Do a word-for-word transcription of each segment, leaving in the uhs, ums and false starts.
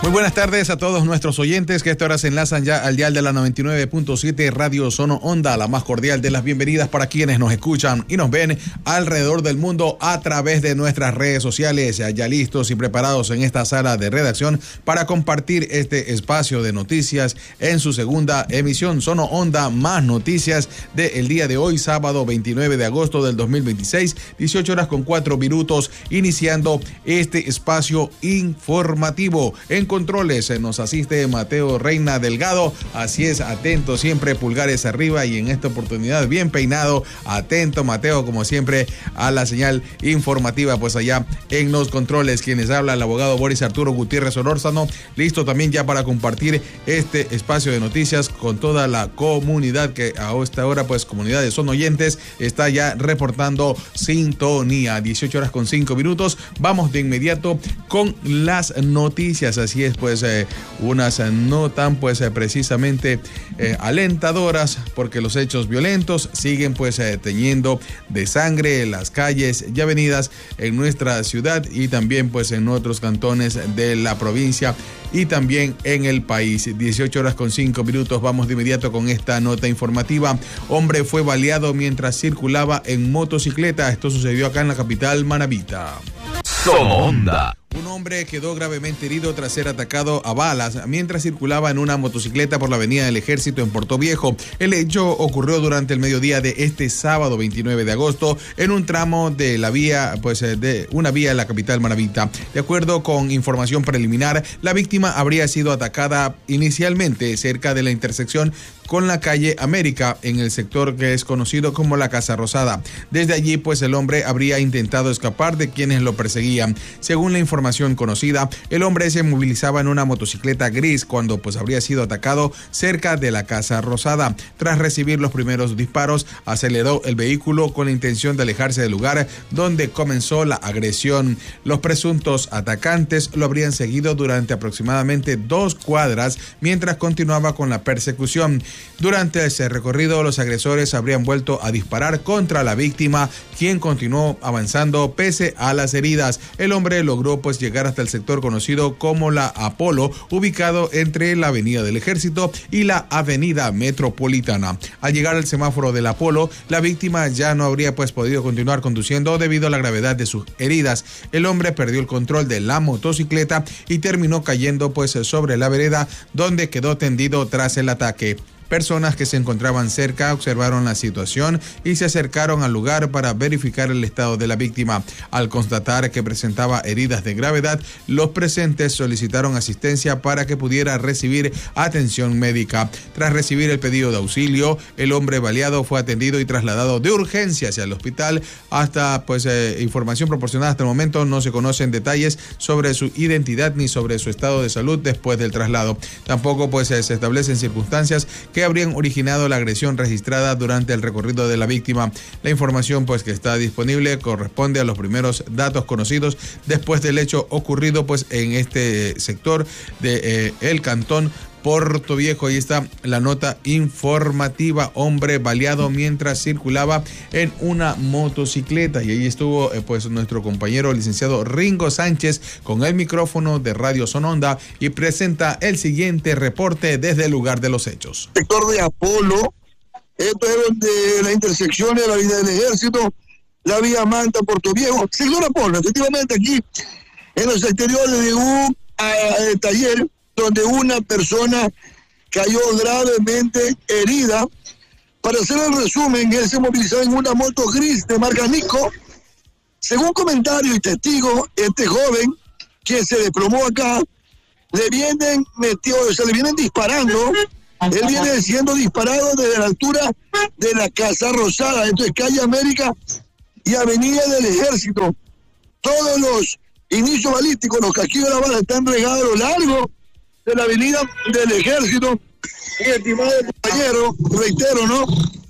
Muy buenas tardes a todos nuestros oyentes que a esta hora se enlazan ya al dial de la noventa y nueve punto siete Radio Sono Onda, la más cordial de las bienvenidas para quienes nos escuchan y nos ven alrededor del mundo a través de nuestras redes sociales, ya listos y preparados en esta sala de redacción para compartir este espacio de noticias en su segunda emisión. Sono Onda, más noticias del día de hoy, sábado veintinueve de agosto del dos mil veintiséis, dieciocho horas con cuatro minutos, iniciando este espacio informativo. En controles nos asiste Mateo Reina Delgado, así es, atento siempre, pulgares arriba, y en esta oportunidad bien peinado, atento Mateo como siempre a la señal informativa, pues allá en los controles quienes habla el abogado Boris Arturo Gutiérrez Olórzano, listo también ya para compartir este espacio de noticias con toda la comunidad que a esta hora, pues comunidad de Son Oyentes, está ya reportando sintonía. Dieciocho horas con cinco minutos, vamos de inmediato con las noticias, así es, pues eh, unas eh, no tan pues eh, precisamente eh, alentadoras, porque los hechos violentos siguen pues eh, teñiendo de sangre las calles y avenidas en nuestra ciudad y también pues en otros cantones de la provincia y también en el país. Dieciocho horas con cinco minutos, vamos de inmediato con esta nota informativa. Hombre fue baleado mientras circulaba en motocicleta. Esto sucedió acá en la capital manabita. Sono Onda. Un hombre quedó gravemente herido tras ser atacado a balas mientras circulaba en una motocicleta por la avenida del Ejército en Puerto Viejo. El hecho ocurrió durante el mediodía de este sábado veintinueve de agosto en un tramo de la vía, pues de una vía en la capital manabita. De acuerdo con información preliminar, la víctima habría sido atacada inicialmente cerca de la intersección con la calle América, en el sector que es conocido como la Casa Rosada. Desde allí, pues el hombre habría intentado escapar de quienes lo perseguían. Según la información conocida, el hombre se movilizaba en una motocicleta gris cuando pues habría sido atacado cerca de la Casa Rosada. Tras recibir los primeros disparos, aceleró el vehículo con la intención de alejarse del lugar donde comenzó la agresión. Los presuntos atacantes lo habrían seguido durante aproximadamente dos cuadras mientras continuaba con la persecución. Durante ese recorrido, los agresores habrían vuelto a disparar contra la víctima, quien continuó avanzando pese a las heridas. El hombre logró pues llegar hasta el sector conocido como la Apolo, ubicado entre la Avenida del Ejército y la Avenida Metropolitana. Al llegar al semáforo del Apolo, la víctima ya no habría pues podido continuar conduciendo debido a la gravedad de sus heridas. El hombre perdió el control de la motocicleta y terminó cayendo pues sobre la vereda, donde quedó tendido tras el ataque. Personas que se encontraban cerca observaron la situación y se acercaron al lugar para verificar el estado de la víctima. Al constatar que presentaba heridas de gravedad, los presentes solicitaron asistencia para que pudiera recibir atención médica. Tras recibir el pedido de auxilio, el hombre baleado fue atendido y trasladado de urgencia hacia el hospital. Hasta pues eh, información proporcionada hasta el momento no se conocen detalles sobre su identidad ni sobre su estado de salud después del traslado. Tampoco pues eh, se establecen circunstancias que habrían originado la agresión registrada durante el recorrido de la víctima. La información pues que está disponible corresponde a los primeros datos conocidos después del hecho ocurrido pues en este sector de eh, el cantón Puerto Viejo. Ahí está la nota informativa. Hombre baleado mientras circulaba en una motocicleta. Y ahí estuvo eh, pues nuestro compañero licenciado Ringo Sánchez con el micrófono de Radio Sono Onda y presenta el siguiente reporte desde el lugar de los hechos. Sector de Apolo, esto es donde la intersección de la Avenida del Ejército, la vía Manta, Puerto Viejo, sector Apolo, efectivamente aquí en los exteriores de un uh, taller donde una persona cayó gravemente herida. Para hacer el resumen, él se movilizaba en una moto gris de marca Nico. Según comentarios y testigos, este joven que se desplomó acá, le vienen metió, o sea, le vienen disparando. Él viene siendo disparado desde la altura de la Casa Rosada, esto es calle América y Avenida del Ejército. Todos los inicios balísticos, los casquillos de la bala están regados a lo largo de la Avenida del Ejército. Y estimado compañero, reitero, ¿no?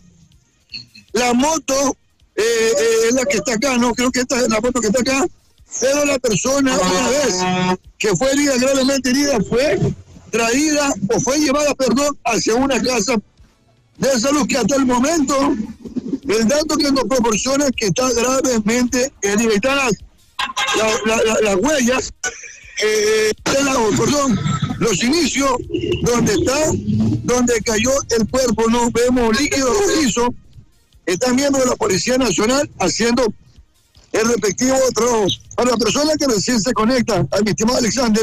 La moto eh, eh, es la que está acá, ¿no? Creo que esta es la moto que está acá. Pero la persona, una vez que fue herida, gravemente herida, fue traída o fue llevada, perdón, hacia una casa de salud que hasta el momento, el dato que nos proporciona es que está gravemente herida. Están las, la, la, la, las huellas eh, del lago, perdón, los inicios, donde está, donde cayó el cuerpo, no vemos líquido rojizo. Están miembros de la Policía Nacional haciendo el respectivo trabajo. Para la persona que recién se conecta, a mi estimado Alexander,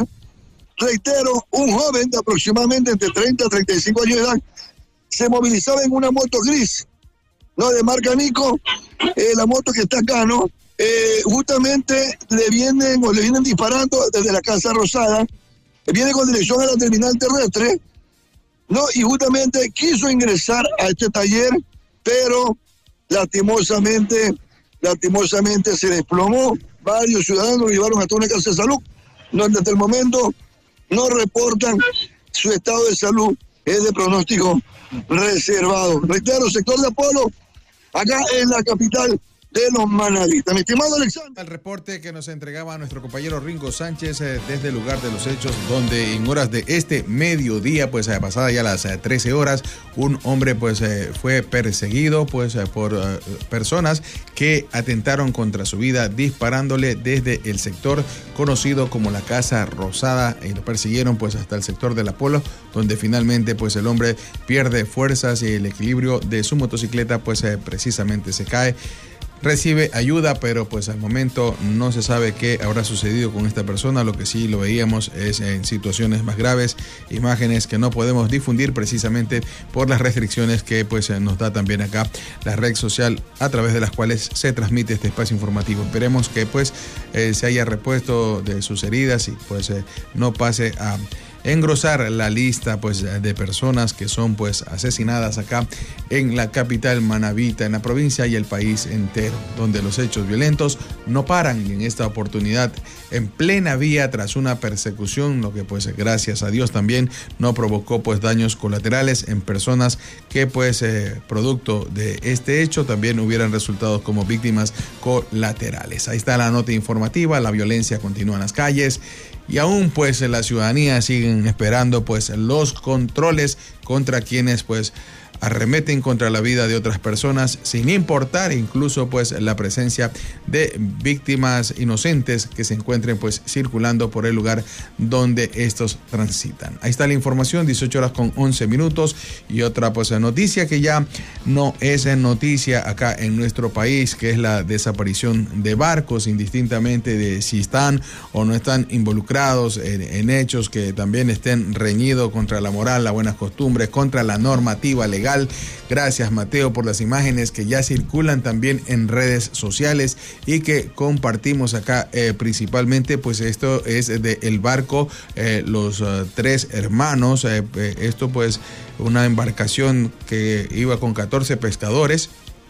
reitero, un joven de aproximadamente entre treinta a treinta y cinco años de edad se movilizaba en una moto gris, no de marca Nico, eh, la moto que está acá, ¿no? Eh, justamente le vienen o le vienen disparando desde la Casa Rosada, viene con dirección a la terminal terrestre, ¿no? Y justamente quiso ingresar a este taller, pero lastimosamente, lastimosamente se desplomó. Varios ciudadanos lo llevaron hasta una casa de salud, donde hasta el momento no reportan su estado de salud, es de pronóstico reservado. Reitero, sector de Apolo, acá en la capital de los Manalitas. Mi estimado Alexander. El reporte que nos entregaba nuestro compañero Ringo Sánchez eh, desde el lugar de los hechos, donde en horas de este mediodía, pues eh, pasada ya las eh, trece horas, un hombre pues eh, fue perseguido pues eh, por eh, personas que atentaron contra su vida disparándole desde el sector conocido como la Casa Rosada y lo persiguieron pues hasta el sector del Apolo, donde finalmente pues el hombre pierde fuerzas y el equilibrio de su motocicleta pues eh, precisamente se cae. Recibe ayuda, pero pues al momento no se sabe qué habrá sucedido con esta persona. Lo que sí lo veíamos es en situaciones más graves, imágenes que no podemos difundir precisamente por las restricciones que pues nos da también acá la red social a través de las cuales se transmite este espacio informativo. Esperemos que pues eh, se haya repuesto de sus heridas y pues eh, no pase a engrosar la lista pues de personas que son pues asesinadas acá en la capital manabita, en la provincia y el país entero, donde los hechos violentos no paran y en esta oportunidad en plena vía tras una persecución, lo que pues gracias a Dios también no provocó pues daños colaterales en personas que pues eh, producto de este hecho también hubieran resultado como víctimas colaterales. Ahí está la nota informativa, la violencia continúa en las calles. Y aún pues la ciudadanía siguen esperando pues los controles contra quienes pues arremeten contra la vida de otras personas sin importar incluso pues la presencia de víctimas inocentes que se encuentren pues circulando por el lugar donde estos transitan. Ahí está la información, dieciocho horas con once minutos y otra pues noticia que ya no es noticia acá en nuestro país, que es la desaparición de barcos indistintamente de si están o no están involucrados en, en hechos que también estén reñidos contra la moral, las buenas costumbres, contra la normativa legal. Gracias Mateo por las imágenes que ya circulan también en redes sociales y que compartimos acá eh, principalmente pues esto es de el barco eh, los uh, tres hermanos, eh, eh, esto pues una embarcación que iba con catorce pescadores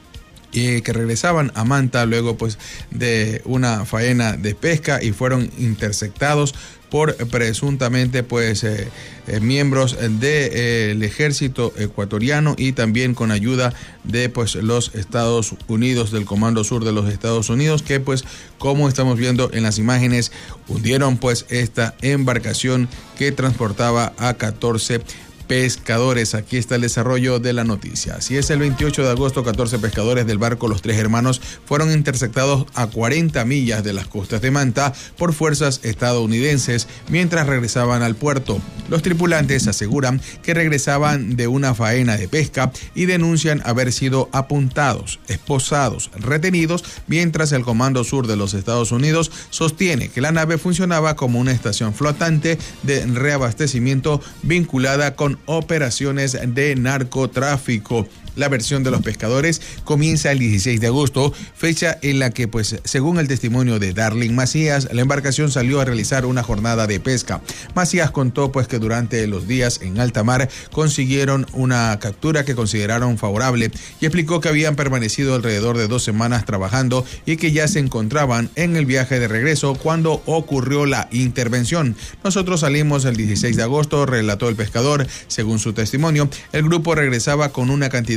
y que regresaban a Manta luego pues de una faena de pesca y fueron interceptados por presuntamente pues eh, eh, miembros del de, eh, ejército ecuatoriano y también con ayuda de pues los Estados Unidos, del Comando Sur de los Estados Unidos, que pues como estamos viendo en las imágenes hundieron pues esta embarcación que transportaba a catorce pescadores. Aquí está el desarrollo de la noticia. Así es, el veintiocho de agosto, catorce pescadores del barco Los Tres Hermanos fueron interceptados a cuarenta millas de las costas de Manta por fuerzas estadounidenses mientras regresaban al puerto. Los tripulantes aseguran que regresaban de una faena de pesca y denuncian haber sido apuntados, esposados, retenidos, mientras el Comando Sur de los Estados Unidos sostiene que la nave funcionaba como una estación flotante de reabastecimiento vinculada con operaciones de narcotráfico. La versión de los pescadores comienza el dieciséis de agosto, fecha en la que, pues, según el testimonio de Darling Macías, la embarcación salió a realizar una jornada de pesca. Macías contó, pues, que durante los días en alta mar consiguieron una captura que consideraron favorable y explicó que habían permanecido alrededor de dos semanas trabajando y que ya se encontraban en el viaje de regreso cuando ocurrió la intervención. Nosotros salimos el dieciséis de agosto, relató el pescador. Según su testimonio, el grupo regresaba con una cantidad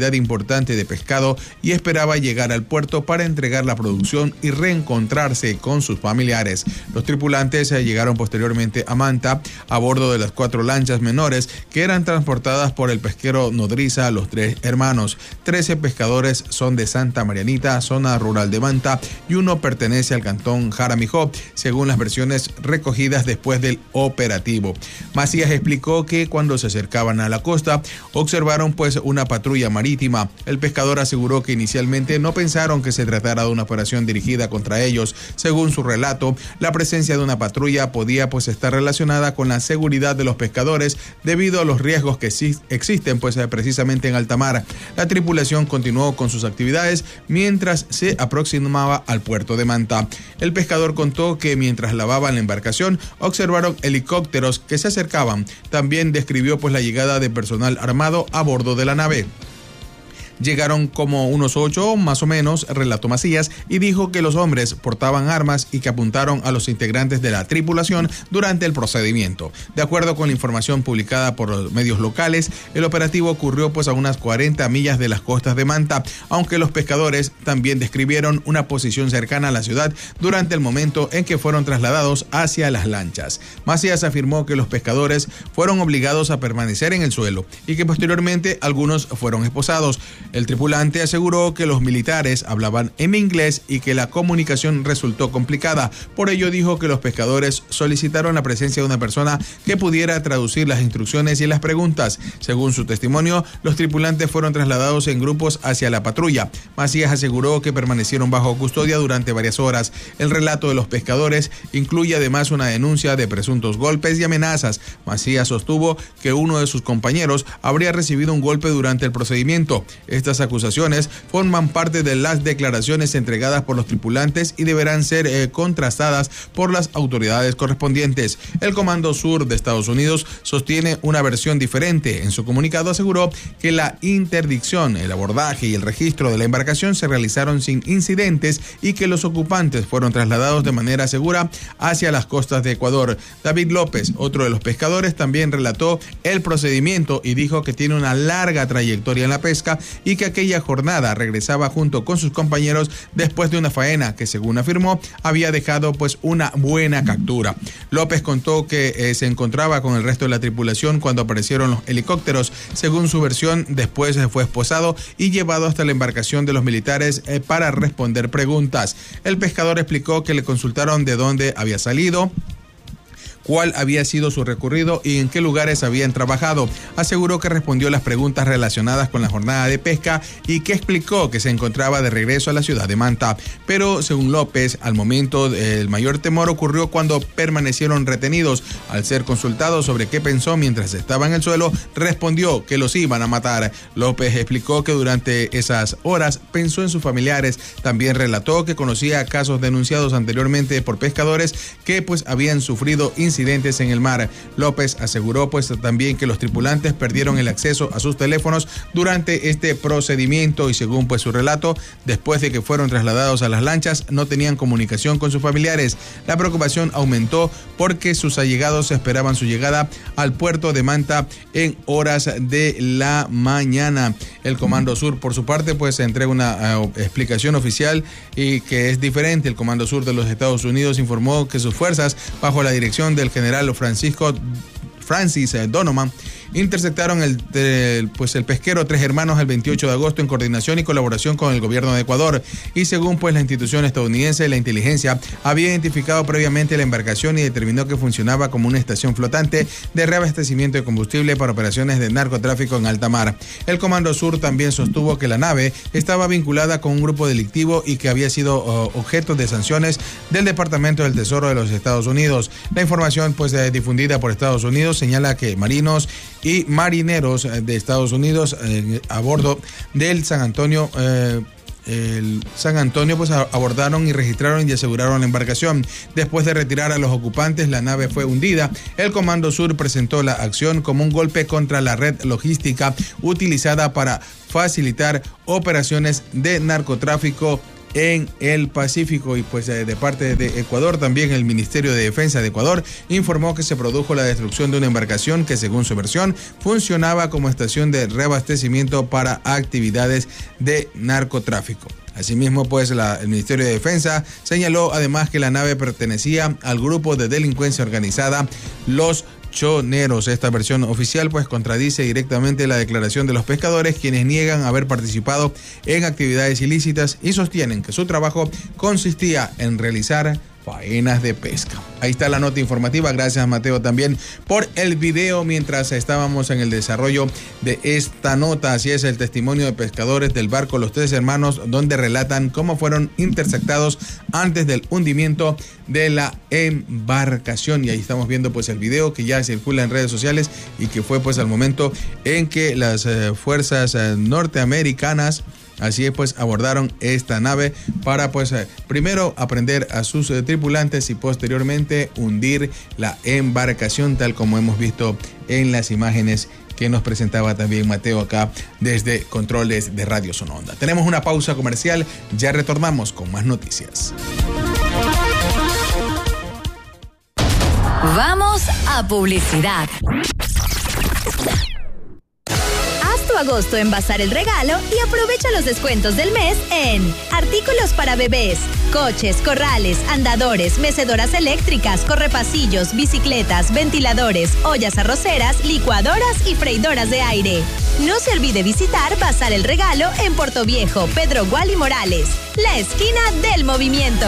cantidad importante de pescado y esperaba llegar al puerto para entregar la producción y reencontrarse con sus familiares. Los tripulantes llegaron posteriormente a Manta a bordo de las cuatro lanchas menores que eran transportadas por el pesquero Nodriza Los Tres Hermanos. Trece pescadores son de Santa Marianita, zona rural de Manta, y uno pertenece al cantón Jaramijó, según las versiones recogidas después del operativo. Macías explicó que cuando se acercaban a la costa observaron pues una patrulla marítima. El pescador aseguró que inicialmente no pensaron que se tratara de una operación dirigida contra ellos. Según su relato, la presencia de una patrulla podía pues estar relacionada con la seguridad de los pescadores debido a los riesgos que existen pues precisamente en alta mar. La tripulación continuó con sus actividades mientras se aproximaba al puerto de Manta. El pescador contó que mientras lavaban la embarcación observaron helicópteros que se acercaban. También describió pues la llegada de personal armado a bordo de la nave. Llegaron como unos ocho, más o menos, relató Macías, y dijo que los hombres portaban armas y que apuntaron a los integrantes de la tripulación durante el procedimiento. De acuerdo con la información publicada por los medios locales, el operativo ocurrió pues a unas cuarenta millas de las costas de Manta, aunque los pescadores también describieron una posición cercana a la ciudad durante el momento en que fueron trasladados hacia las lanchas. Macías afirmó que los pescadores fueron obligados a permanecer en el suelo y que posteriormente algunos fueron esposados. El tripulante aseguró que los militares hablaban en inglés y que la comunicación resultó complicada. Por ello dijo que los pescadores solicitaron la presencia de una persona que pudiera traducir las instrucciones y las preguntas. Según su testimonio, los tripulantes fueron trasladados en grupos hacia la patrulla. Macías aseguró que permanecieron bajo custodia durante varias horas. El relato de los pescadores incluye además una denuncia de presuntos golpes y amenazas. Macías sostuvo que uno de sus compañeros habría recibido un golpe durante el procedimiento. Estas acusaciones forman parte de las declaraciones entregadas por los tripulantes y deberán ser eh, contrastadas por las autoridades correspondientes. El Comando Sur de Estados Unidos sostiene una versión diferente. En su comunicado aseguró que la interdicción, el abordaje y el registro de la embarcación se realizaron sin incidentes y que los ocupantes fueron trasladados de manera segura hacia las costas de Ecuador. David López, otro de los pescadores, también relató el procedimiento y dijo que tiene una larga trayectoria en la pesca y que aquella jornada regresaba junto con sus compañeros después de una faena que, según afirmó, había dejado pues una buena captura. López contó que eh, se encontraba con el resto de la tripulación cuando aparecieron los helicópteros. Según su versión, después fue esposado y llevado hasta la embarcación de los militares eh, para responder preguntas. El pescador explicó que le consultaron de dónde había salido, cuál había sido su recorrido y en qué lugares habían trabajado. Aseguró que respondió las preguntas relacionadas con la jornada de pesca y que explicó que se encontraba de regreso a la ciudad de Manta. Pero, según López, al momento el mayor temor ocurrió cuando permanecieron retenidos. Al ser consultado sobre qué pensó mientras estaba en el suelo, respondió que los iban a matar. López explicó que durante esas horas pensó en sus familiares. También relató que conocía casos denunciados anteriormente por pescadores que pues habían sufrido incidentes incidentes en el mar. López aseguró pues también que los tripulantes perdieron el acceso a sus teléfonos durante este procedimiento y, según pues su relato, después de que fueron trasladados a las lanchas no tenían comunicación con sus familiares. La preocupación aumentó porque sus allegados esperaban su llegada al puerto de Manta en horas de la mañana. El Comando Sur, por su parte, pues entrega una uh, explicación oficial y que es diferente. El Comando Sur de los Estados Unidos informó que sus fuerzas, bajo la dirección de el general Francisco Francis Donovan, interceptaron el, el, pues el pesquero Tres Hermanos el veintiocho de agosto en coordinación y colaboración con el gobierno de Ecuador. Y según pues la institución estadounidense, la inteligencia había identificado previamente la embarcación y determinó que funcionaba como una estación flotante de reabastecimiento de combustible para operaciones de narcotráfico en alta mar. El Comando Sur también sostuvo que la nave estaba vinculada con un grupo delictivo y que había sido uh, objeto de sanciones del Departamento del Tesoro de los Estados Unidos. La información pues eh, difundida por Estados Unidos señala que marinos y marineros de Estados Unidos eh, a bordo del San Antonio eh, el San Antonio pues abordaron y registraron y aseguraron la embarcación. Después de retirar a los ocupantes, la nave fue hundida. El Comando Sur presentó la acción como un golpe contra la red logística utilizada para facilitar operaciones de narcotráfico en el Pacífico. Y pues de parte de Ecuador, también el Ministerio de Defensa de Ecuador informó que se produjo la destrucción de una embarcación que, según su versión, funcionaba como estación de reabastecimiento para actividades de narcotráfico. Asimismo, pues la, el Ministerio de Defensa señaló además que la nave pertenecía al grupo de delincuencia organizada Los Choneros. Esta versión oficial pues contradice directamente la declaración de los pescadores, quienes niegan haber participado en actividades ilícitas y sostienen que su trabajo consistía en realizar faenas de pesca. Ahí está la nota informativa. Gracias, Mateo, también por el video mientras estábamos en el desarrollo de esta nota. Así es, el testimonio de pescadores del barco Los Tres Hermanos, donde relatan cómo fueron interceptados antes del hundimiento de la embarcación. Y ahí estamos viendo pues el video que ya circula en redes sociales y que fue pues al momento en que las eh, fuerzas eh, norteamericanas, así es, pues abordaron esta nave para pues eh, primero aprender a sus eh, tripulantes y posteriormente hundir la embarcación, tal como hemos visto en las imágenes que nos presentaba también Mateo acá desde Controles de Radio Sononda. Tenemos una pausa comercial, ya retornamos con más noticias. Vamos a publicidad. Agosto en Bazar El Regalo y aprovecha los descuentos del mes en artículos para bebés, coches, corrales, andadores, mecedoras eléctricas, correpasillos, bicicletas, ventiladores, ollas arroceras, licuadoras y freidoras de aire. No se olvide visitar Bazar El Regalo en Portoviejo, Pedro Guali Morales, la esquina del movimiento.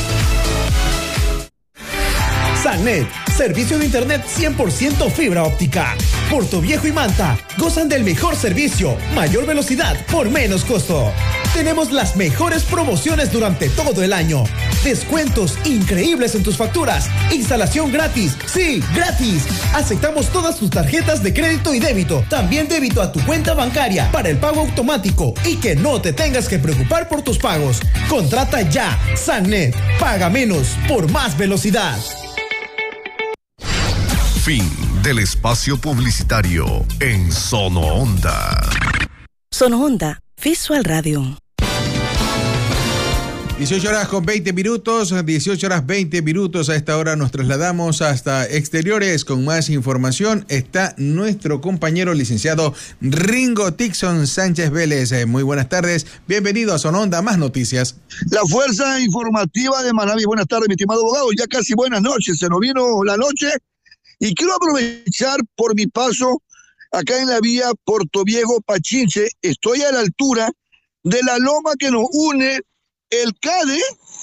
Sannet, servicio de internet cien por ciento fibra óptica. Portoviejo y Manta gozan del mejor servicio, mayor velocidad por menos costo. Tenemos las mejores promociones durante todo el año. Descuentos increíbles en tus facturas. Instalación gratis. Sí, gratis. Aceptamos todas tus tarjetas de crédito y débito. También débito a tu cuenta bancaria para el pago automático y que no te tengas que preocupar por tus pagos. Contrata ya. Sannet. Paga menos por más velocidad. Fin del espacio publicitario en Sono Onda. Sono Onda Visual Radio. dieciocho horas con veinte minutos, dieciocho horas veinte minutos. A esta hora nos trasladamos hasta exteriores con más información. Está nuestro compañero licenciado Ringo Tixon Sánchez Vélez. Muy buenas tardes, bienvenido a Sononda, más noticias. La Fuerza Informativa de Manabí. Buenas tardes, mi estimado abogado. Ya casi buenas noches, se nos vino la noche y quiero aprovechar por mi paso acá en la vía Portoviejo-Pachinche. Estoy a la altura de la loma que nos une el Cadi,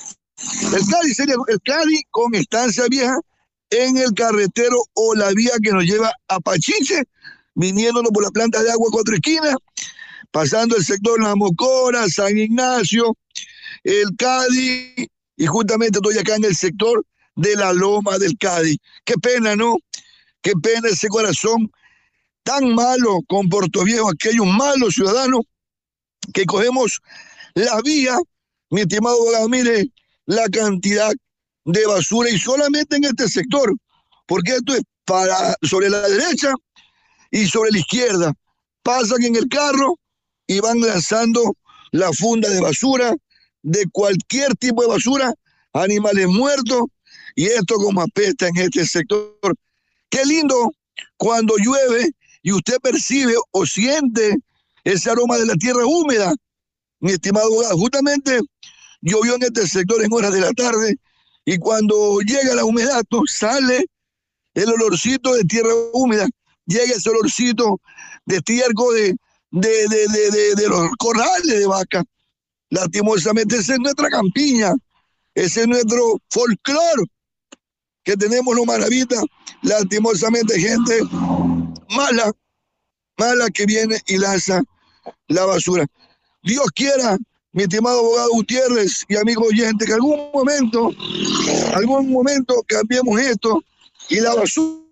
el Cadi sería el Cadi con Estancia Vieja en el carretero o la vía que nos lleva a Pachinche, viniéndonos por la planta de agua Cuatro Esquinas, pasando el sector La Mocora, San Ignacio, el Cadi, y justamente estoy acá en el sector de la loma del Cadi. Qué pena, ¿no? Qué pena ese corazón tan malo con Portoviejo, aquellos malos ciudadanos que cogemos la vía. Mi estimado abogado, mire la cantidad de basura y solamente en este sector, porque esto es para sobre la derecha y sobre la izquierda. Pasan en el carro y van lanzando la funda de basura, de cualquier tipo de basura, animales muertos, y esto como apesta en este sector. Qué lindo cuando llueve y usted percibe o siente ese aroma de la tierra húmeda. Mi estimado abogado, justamente llovió en este sector en horas de la tarde y cuando llega la humedad no sale el olorcito de tierra húmeda, llega ese olorcito de estiércol de, de, de, de, de, de los corrales de vaca. Lastimosamente esa es nuestra campiña, ese es nuestro folclore que tenemos los maravitas. Lastimosamente gente mala, mala que viene y lanza la basura. Dios quiera, mi estimado abogado Gutiérrez y amigo oyente, que algún momento, algún momento cambiemos esto y la basura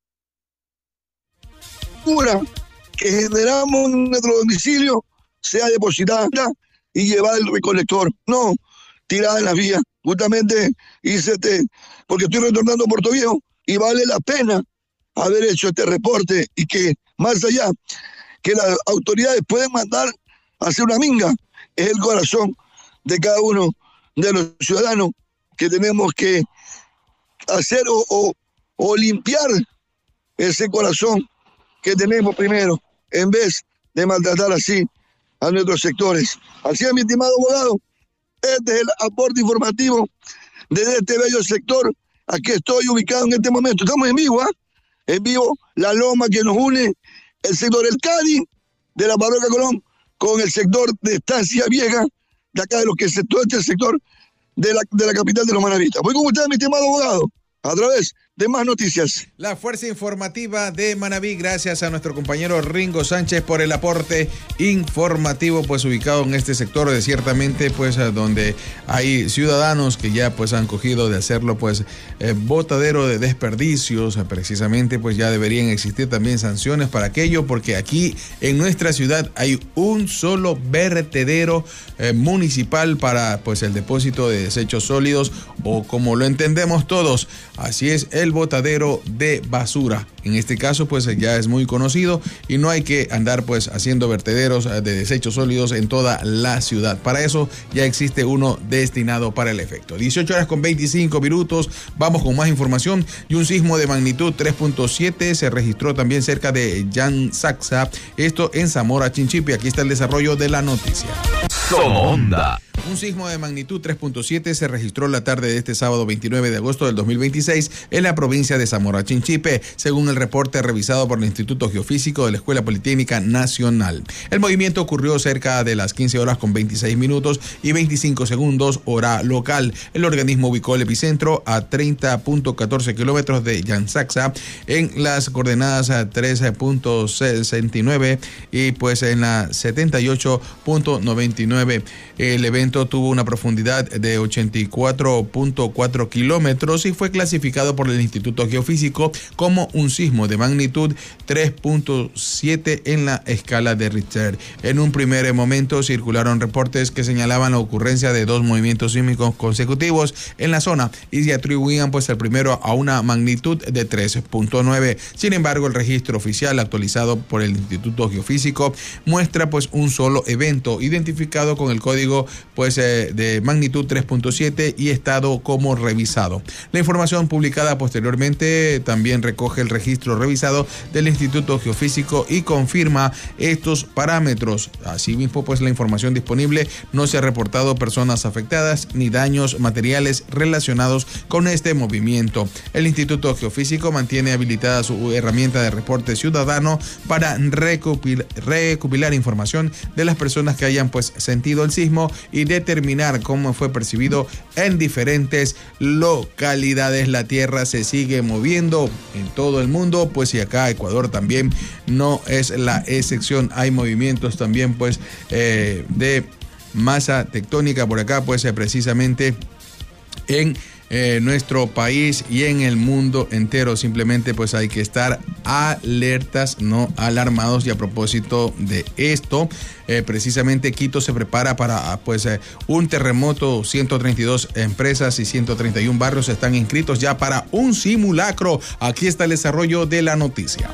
que generamos en nuestro domicilio sea depositada y llevada al recolector, no tirada en la vía. Justamente hice este, porque estoy retornando a Portoviejo y vale la pena haber hecho este reporte y que más allá que las autoridades pueden mandar a hacer una minga, es el corazón de cada uno de los ciudadanos que tenemos que hacer o, o, o limpiar ese corazón que tenemos primero, en vez de maltratar así a nuestros sectores. Así es, mi estimado abogado, este es el aporte informativo de este bello sector. Aquí estoy ubicado en este momento. Estamos en vivo, ¿ah? ¿eh? En vivo, la loma que nos une, el sector del Cádiz, de la Parroquia Colón, con el sector de Estancia Vieja, de acá de lo que es todo este sector de la, de la capital de los manavistas. Voy con usted, mi estimado abogado, a través de Más Noticias. La fuerza informativa de Manabí, gracias a nuestro compañero Ringo Sánchez por el aporte informativo, pues ubicado en este sector, de ciertamente pues donde hay ciudadanos que ya pues han cogido de hacerlo pues eh, botadero de desperdicios. Precisamente pues ya deberían existir también sanciones para aquello, porque aquí en nuestra ciudad hay un solo vertedero eh, municipal para pues el depósito de desechos sólidos, o como lo entendemos todos, así es, el botadero de basura. En este caso pues ya es muy conocido y no hay que andar pues haciendo vertederos de desechos sólidos en toda la ciudad. Para eso ya existe uno destinado para el efecto. dieciocho horas con veinticinco minutos. Vamos con más información. Y un sismo de magnitud tres punto siete se registró también cerca de Yansaxa, esto en Zamora Chinchipe. Aquí está el desarrollo de la noticia. Sonda. Un sismo de magnitud tres punto siete se registró la tarde de este sábado veintinueve de agosto del dos mil veintiséis en la provincia de Zamora Chinchipe, según el reporte revisado por el Instituto Geofísico de la Escuela Politécnica Nacional. El movimiento ocurrió cerca de las quince horas con veintiséis minutos y veinticinco segundos hora local. El organismo ubicó el epicentro a treinta punto catorce kilómetros de Yansaxa en las coordenadas trece punto sesenta y nueve y pues en la setenta y ocho punto noventa y nueve. El evento tuvo una profundidad de ochenta y cuatro punto cuatro kilómetros y fue clasificado por el Instituto Geofísico como un sismo de magnitud tres punto siete en la escala de Richter. En un primer momento circularon reportes que señalaban la ocurrencia de dos movimientos sísmicos consecutivos en la zona y se atribuían pues el primero a una magnitud de tres punto nueve. Sin embargo, el registro oficial actualizado por el Instituto Geofísico muestra pues un solo evento identificado con el código pues eh, de magnitud tres punto siete y estado como revisado. La información publicada posteriormente también recoge el registro revisado del Instituto Geofísico y confirma estos parámetros. Asimismo, pues la información disponible no se ha reportado personas afectadas ni daños materiales relacionados con este movimiento. El Instituto Geofísico mantiene habilitada su herramienta de reporte ciudadano para recopil- recopilar información de las personas que hayan pues sentido el sismo y determinar cómo fue percibido en diferentes localidades. La tierra se sigue moviendo en todo el mundo, pues y acá Ecuador también no es la excepción. Hay movimientos también pues eh, de masa tectónica por acá, pues eh, precisamente en Eh, nuestro país y en el mundo entero. Simplemente pues hay que estar alertas, no alarmados. Y a propósito de esto, eh, precisamente Quito se prepara para pues eh, un terremoto. Ciento treinta y dos empresas y ciento treinta y uno barrios están inscritos ya para un simulacro. Aquí está el desarrollo de la noticia.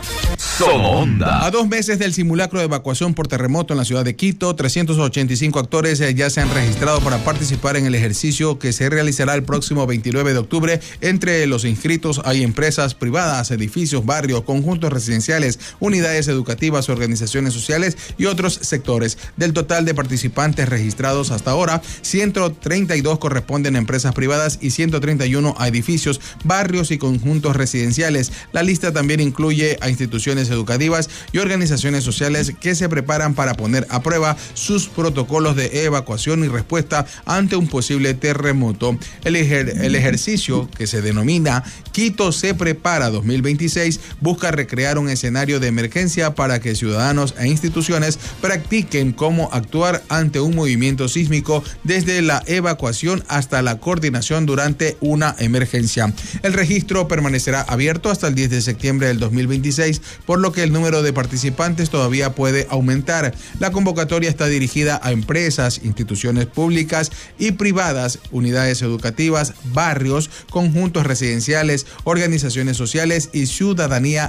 Sonda. A dos meses del simulacro de evacuación por terremoto en la ciudad de Quito, trescientos ochenta y cinco actores eh, ya se han registrado para participar en el ejercicio que se realizará el próximo veintinueve de octubre. Entre los inscritos hay empresas privadas, edificios, barrios, conjuntos residenciales, unidades educativas, organizaciones sociales y otros sectores. Del total de participantes registrados hasta ahora, ciento treinta y dos corresponden a empresas privadas y ciento treinta y uno a edificios, barrios y conjuntos residenciales. La lista también incluye a instituciones educativas y organizaciones sociales que se preparan para poner a prueba sus protocolos de evacuación y respuesta ante un posible terremoto. El, ejer- el ejercicio, que se denomina Quito se prepara dos mil veintiséis, busca recrear un escenario de emergencia para que ciudadanos e instituciones practiquen cómo actuar ante un movimiento sísmico, desde la evacuación hasta la coordinación durante una emergencia. El registro permanecerá abierto hasta el diez de septiembre del dos mil veintiséis, por lo que el número de participantes todavía puede aumentar. La convocatoria está dirigida a empresas, instituciones públicas y privadas, unidades educativas, barrios, conjuntos residenciales, organizaciones sociales y ciudadanía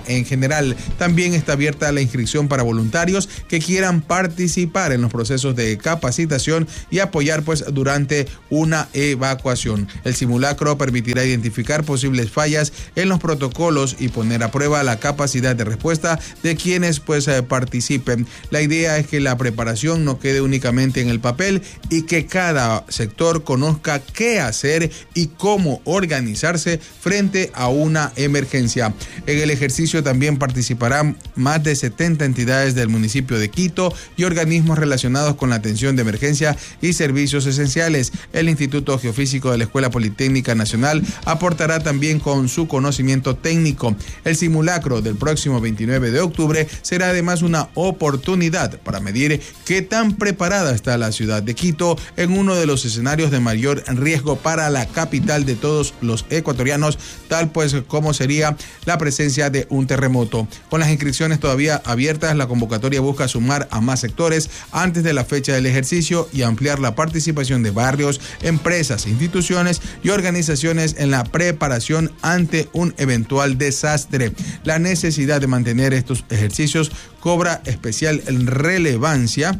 en general. También está abierta la inscripción para voluntarios que quieran participar en los procesos de capacitación y apoyar pues durante una evacuación. El simulacro permitirá identificar posibles fallas en los protocolos y poner a prueba la capacidad de respuesta de quienes pues eh, participen. La idea es que la preparación no quede únicamente en el papel y que cada sector conozca qué hacer y cómo organizarse frente a una emergencia. En el ejercicio también participarán más de setenta entidades del municipio de Quito y organismos relacionados con la atención de emergencia y servicios esenciales. El Instituto Geofísico de la Escuela Politécnica Nacional aportará también con su conocimiento técnico. El simulacro del próximo veintinueve de octubre será además una oportunidad para medir qué tan preparada está la ciudad de Quito en uno de los escenarios de mayor riesgo para la capital de todos los ecuatorianos, tal pues como sería la presencia de un terremoto. Con las inscripciones todavía abiertas, la convocatoria busca sumar a más sectores antes de la fecha del ejercicio y ampliar la participación de barrios, empresas, instituciones y organizaciones en la preparación ante un eventual desastre. La necesidad de mantener estos ejercicios cobra especial relevancia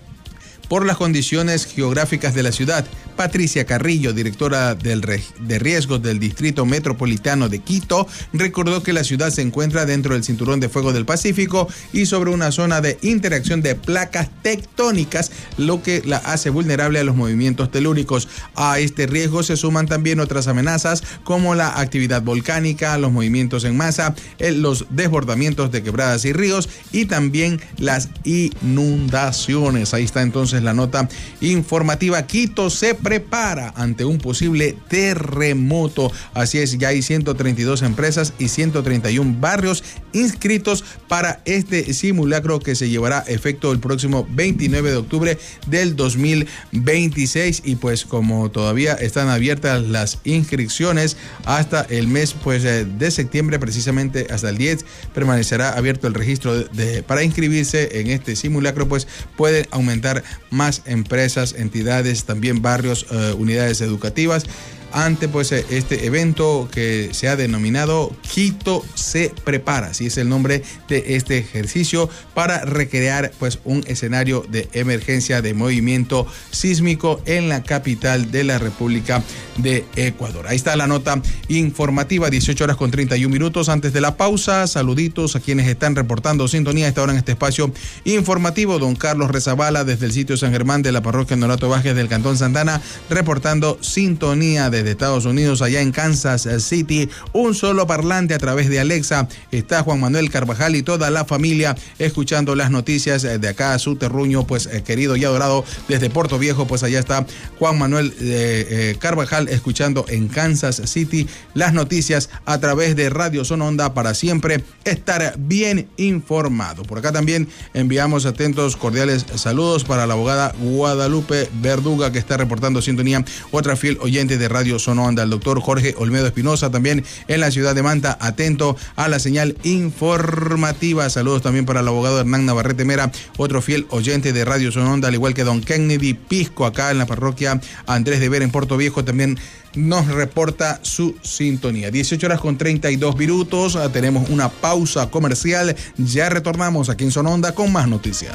por las condiciones geográficas de la ciudad. Patricia Carrillo, directora del re- de riesgos del Distrito Metropolitano de Quito, recordó que la ciudad se encuentra dentro del cinturón de fuego del Pacífico y sobre una zona de interacción de placas tectónicas, lo que la hace vulnerable a los movimientos telúricos. A este riesgo se suman también otras amenazas como la actividad volcánica, los movimientos en masa, el, los desbordamientos de quebradas y ríos y también las inundaciones. Ahí está entonces la nota informativa. Quito se prepara ante un posible terremoto. Así es, ya hay ciento treinta y dos empresas y ciento treinta y uno barrios inscritos para este simulacro que se llevará a efecto el próximo veintinueve de octubre del dos mil veintiséis. Y pues como todavía están abiertas las inscripciones hasta el mes pues de septiembre, precisamente hasta el diez permanecerá abierto el registro de, de, para inscribirse en este simulacro, pues pueden aumentar más empresas, entidades, también barrios, eh, unidades educativas ante pues este evento que se ha denominado Quito se prepara, así es el nombre de este ejercicio, para recrear pues un escenario de emergencia de movimiento sísmico en la capital de la República de Ecuador. Ahí está la nota informativa, dieciocho horas con treinta y un minutos. Antes de la pausa, saluditos a quienes están reportando sintonía a esta hora en este espacio informativo. Don Carlos Rezabala desde el sitio San Germán de la parroquia Norato Vázquez del Cantón Santana, reportando sintonía de desde Estados Unidos, allá en Kansas City, un solo parlante a través de Alexa. Está Juan Manuel Carvajal y toda la familia escuchando las noticias de acá a su terruño, pues eh, querido y adorado desde Puerto Viejo, pues allá está Juan Manuel eh, eh, Carvajal escuchando en Kansas City las noticias a través de Radio Sononda para siempre estar bien informado. Por acá también enviamos atentos, cordiales saludos para la abogada Guadalupe Verduga, que está reportando sintonía, otra fiel oyente de Radio Sononda. El doctor Jorge Olmedo Espinosa también en la ciudad de Manta, atento a la señal informativa. Saludos también para el abogado Hernán Navarrete Mera, otro fiel oyente de Radio Sononda, al igual que don Kennedy Pisco acá en la parroquia Andrés de Vera en Puerto Viejo, también nos reporta su sintonía. dieciocho horas con treinta y dos minutos. Tenemos una pausa comercial. Ya retornamos aquí en Sononda con más noticias.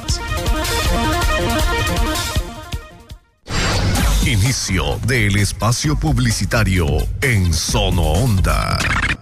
Inicio del espacio publicitario en Sononda.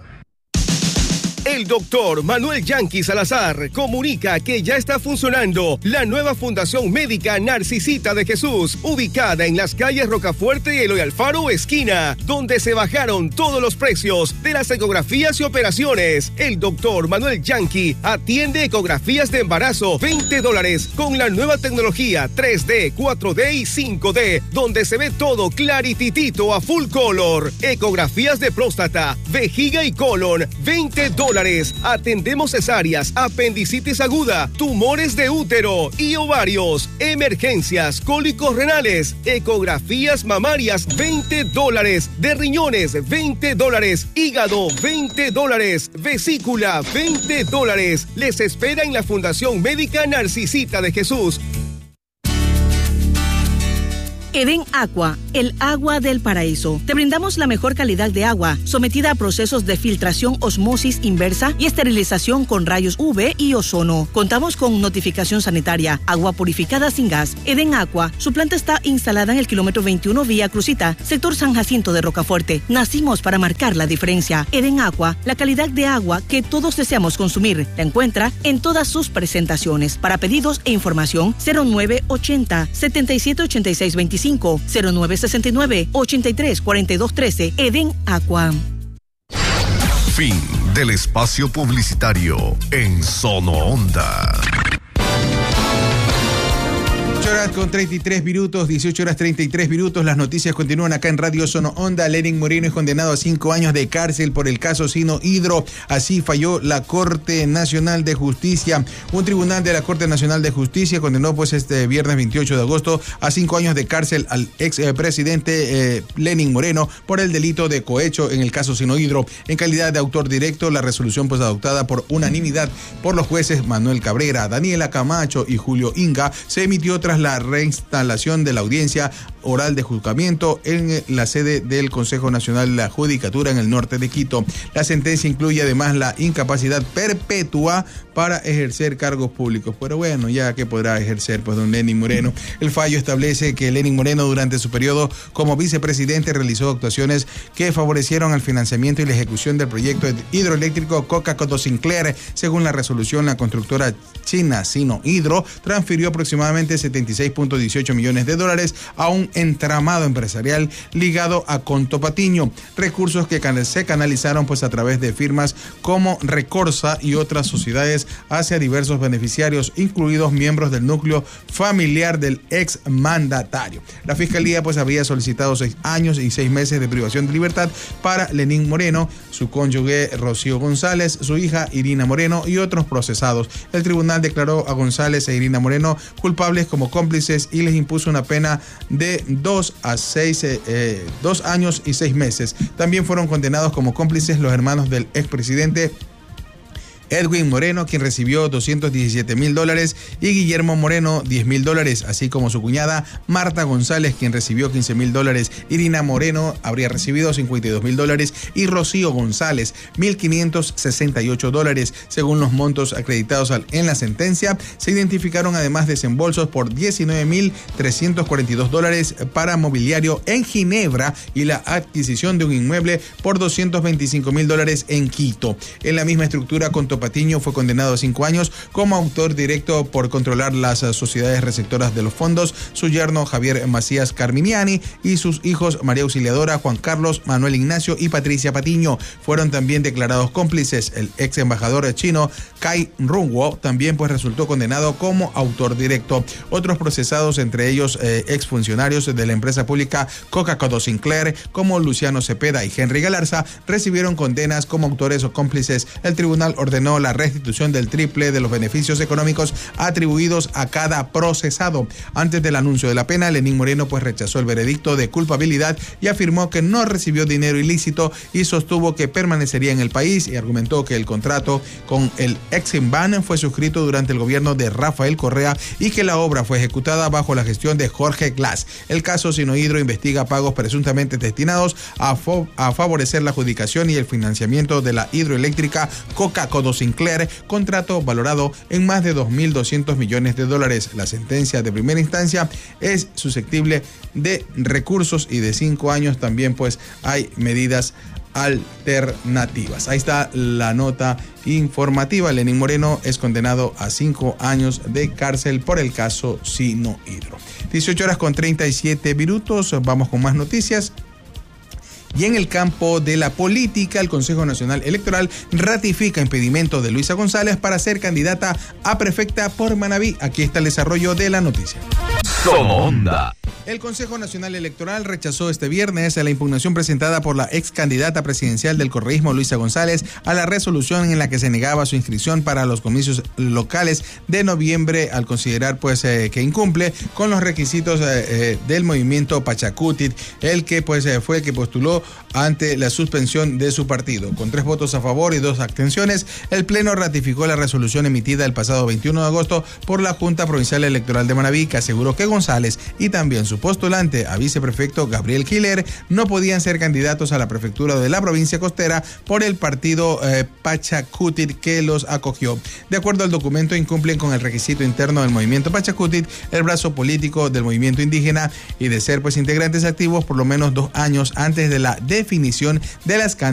El doctor Manuel Yanqui Salazar comunica que ya está funcionando la nueva Fundación Médica Narcisita de Jesús, ubicada en las calles Rocafuerte y Eloy Alfaro esquina, donde se bajaron todos los precios de las ecografías y operaciones. El doctor Manuel Yanqui atiende ecografías de embarazo veinte dólares con la nueva tecnología tres D, cuatro D y cinco D, donde se ve todo clarititito a full color. Ecografías de próstata, vejiga y colon, veinte dólares. Atendemos cesáreas, apendicitis aguda, tumores de útero y ovarios, emergencias, cólicos renales, ecografías mamarias, veinte dólares, de riñones, veinte dólares, hígado, veinte dólares, vesícula, veinte dólares. Les espera en la Fundación Médica Narcisita de Jesús. Eden Aqua, el agua del paraíso. Te brindamos la mejor calidad de agua, sometida a procesos de filtración, osmosis inversa y esterilización con rayos U V y ozono. Contamos con notificación sanitaria, agua purificada sin gas. Eden Aqua, su planta está instalada en el kilómetro veintiuno Vía Crucita, sector San Jacinto de Rocafuerte. Nacimos para marcar la diferencia. Eden Aqua, la calidad de agua que todos deseamos consumir. La encuentra en todas sus presentaciones. Para pedidos e información, cero nueve ochenta, setenta y siete ochenta y seis veinticinco, cero nueve sesenta y nueve, ochenta y tres cuarenta y dos trece. Eden Aqua. Fin del espacio publicitario en Sono Onda. Horas con treinta y tres minutos, dieciocho horas treinta y tres minutos. Las noticias continúan acá en Radio Sono Onda. Lenin Moreno es condenado a cinco años de cárcel por el caso Sino Hidro. Así falló la Corte Nacional de Justicia. Un tribunal de la Corte Nacional de Justicia condenó pues este viernes veintiocho de agosto a cinco años de cárcel al expresidente eh, Lenin Moreno por el delito de cohecho en el caso Sino Hidro. En calidad de autor directo, la resolución pues adoptada por unanimidad por los jueces Manuel Cabrera, Daniela Camacho y Julio Inga se emitió tras la reinstalación de la audiencia oral de juzgamiento en la sede del Consejo Nacional de la Judicatura en el norte de Quito. La sentencia incluye además la incapacidad perpetua para ejercer cargos públicos. Pero bueno, ya que podrá ejercer pues don Lenin Moreno. El fallo establece que Lenin Moreno durante su periodo como vicepresidente realizó actuaciones que favorecieron el financiamiento y la ejecución del proyecto hidroeléctrico Coca-Codo Sinclair. Según la resolución, la constructora china Sino Hidro transfirió aproximadamente setenta y seis punto dieciocho millones de dólares a un entramado empresarial ligado a Conto Patiño, recursos que se canalizaron pues a través de firmas como Recorsa y otras sociedades hacia diversos beneficiarios, incluidos miembros del núcleo familiar del ex mandatario. La fiscalía pues había solicitado seis años y seis meses de privación de libertad para Lenin Moreno, su cónyuge Rocío González, su hija Irina Moreno y otros procesados. El tribunal declaró a González e Irina Moreno culpables como cómplices y les impuso una pena de dos a seis, eh, dos años y seis meses. También fueron condenados como cómplices los hermanos del expresidente Edwin Moreno, quien recibió doscientos diecisiete mil dólares, y Guillermo Moreno, diez mil dólares, así como su cuñada Marta González, quien recibió quince mil dólares. Irina Moreno habría recibido cincuenta y dos mil dólares y Rocío González, mil quinientos sesenta y ocho dólares. Según los montos acreditados en la sentencia, se identificaron además desembolsos por diecinueve mil trescientos cuarenta y dos dólares para mobiliario en Ginebra y la adquisición de un inmueble por doscientos veinticinco mil dólares en Quito. En la misma estructura, Conto Patiño fue condenado a cinco años como autor directo por controlar las sociedades receptoras de los fondos. Su yerno Javier Macías Carminiani y sus hijos María Auxiliadora, Juan Carlos, Manuel Ignacio y Patricia Patiño fueron también declarados cómplices. El ex embajador chino Kai Runguo también pues resultó condenado como autor directo. Otros procesados, entre ellos eh, exfuncionarios de la empresa pública Coca-Codo Sinclair como Luciano Cepeda y Henry Galarza, recibieron condenas como autores o cómplices. El tribunal ordenó la restitución del triple de los beneficios económicos atribuidos a cada procesado. Antes del anuncio de la pena, Lenin Moreno pues rechazó el veredicto de culpabilidad y afirmó que no recibió dinero ilícito y sostuvo que permanecería en el país, y argumentó que el contrato con el Eximban fue suscrito durante el gobierno de Rafael Correa y que la obra fue ejecutada bajo la gestión de Jorge Glass. El caso Sino Hidro investiga pagos presuntamente destinados a, fo- a favorecer la adjudicación y el financiamiento de la hidroeléctrica Coca-Codo Sinclair, contrato valorado en más de dos mil doscientos millones de dólares. La sentencia de primera instancia es susceptible de recursos y de cinco años también pues hay medidas alternativas. Ahí está la nota informativa. Lenin Moreno es condenado a cinco años de cárcel por el caso Sino Hidro. dieciocho horas con treinta y siete minutos. Vamos con más noticias. Y en el campo de la política, el Consejo Nacional Electoral ratifica impedimento de Luisa González para ser candidata a prefecta por Manabí. Aquí está el desarrollo de la noticia. Sono Onda. El Consejo Nacional Electoral rechazó este viernes la impugnación presentada por la ex candidata presidencial del correísmo Luisa González a la resolución en la que se negaba su inscripción para los comicios locales de noviembre, al considerar pues eh, que incumple con los requisitos eh, eh, del movimiento Pachacuti, el que pues eh, fue el que postuló ante la suspensión de su partido. Con tres votos a favor y dos abstenciones, el Pleno ratificó la resolución emitida el pasado veintiuno de agosto por la Junta Provincial Electoral de Manabí, que aseguró que González y también su postulante a viceprefecto Gabriel Kiler no podían ser candidatos a la prefectura de la provincia costera por el partido eh, Pachacutic que los acogió. De acuerdo al documento, incumplen con el requisito interno del movimiento Pachacutic, el brazo político del movimiento indígena, y de ser pues integrantes activos por lo menos dos años antes de la definición de las candidatas